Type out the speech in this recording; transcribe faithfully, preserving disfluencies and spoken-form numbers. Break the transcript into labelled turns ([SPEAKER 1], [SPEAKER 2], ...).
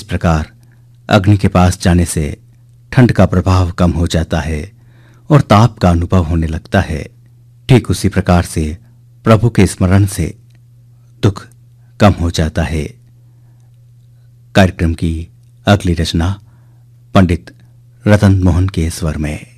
[SPEAKER 1] प्रकार अग्नि के पास जाने से ठंड का प्रभाव कम हो जाता है और ताप का अनुभव होने लगता है, ठीक उसी प्रकार से प्रभु के स्मरण से दुख कम हो जाता है। कार्यक्रम की अगली रचना पंडित रतन मोहन के स्वर में।